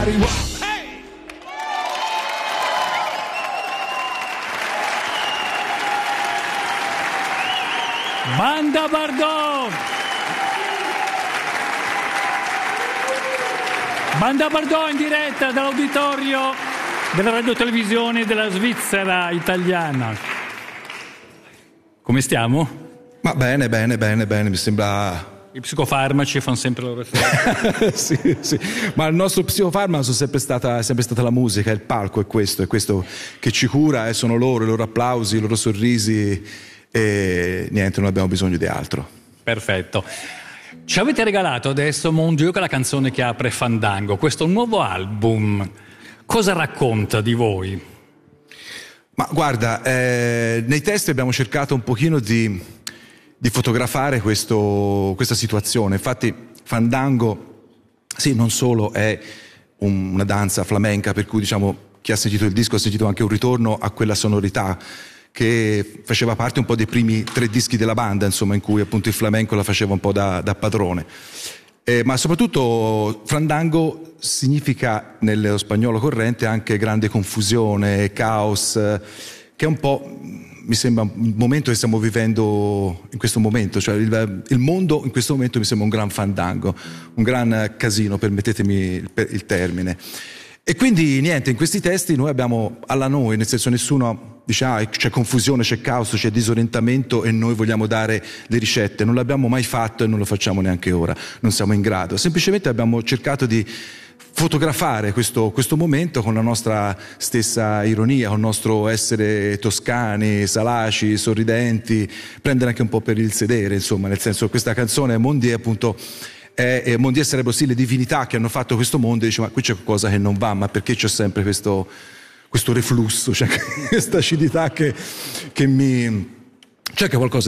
Banda Bardot! Banda Bardot in diretta dall'auditorio della radiotelevisione della Svizzera italiana. Come stiamo? Ma bene, mi sembra... I psicofarmaci fanno sempre loro effetto. sì, ma il nostro psicofarmaco è sempre stata la musica, il palco è questo che ci cura, e sono loro, i loro applausi, i loro sorrisi, e niente, non abbiamo bisogno di altro. Perfetto. Ci avete regalato adesso Mon Dieu, che è la canzone che apre Fandango, questo nuovo album. Cosa racconta di voi? Ma guarda, nei testi abbiamo cercato un pochino di fotografare questa situazione. Infatti Fandango, sì, non solo è una danza flamenca, per cui diciamo chi ha sentito il disco ha sentito anche un ritorno a quella sonorità che faceva parte un po' dei primi 3 dischi della banda, insomma, in cui appunto il flamenco la faceva un po' da padrone. Ma soprattutto Fandango significa nello spagnolo corrente anche grande confusione, caos, che è un po', mi sembra, il momento che stiamo vivendo in questo momento, cioè il mondo in questo momento mi sembra un gran fandango, un gran casino, permettetemi il termine. E quindi niente, in questi testi noi abbiamo nel senso nessuno dice c'è confusione, c'è caos, c'è disorientamento e noi vogliamo dare le ricette. Non l'abbiamo mai fatto e non lo facciamo neanche ora, non siamo in grado. Semplicemente abbiamo cercato di fotografare questo momento con la nostra stessa ironia, con il nostro essere toscani, salaci, sorridenti, prendere anche un po' per il sedere, insomma, nel senso che questa canzone Mon Dieu appunto Mon Dieu sarebbero sì le divinità che hanno fatto questo mondo, e dice ma qui c'è qualcosa che non va, ma perché c'è sempre questo reflusso, cioè questa acidità che mi... c'è che qualcosa